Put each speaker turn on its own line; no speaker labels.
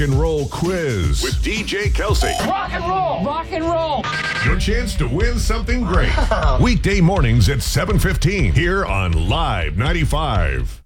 and roll quiz with DJ Kelsey.
Rock and roll! Rock and roll!
Your chance to win something great. Weekday mornings at 7:15 here on Live 95.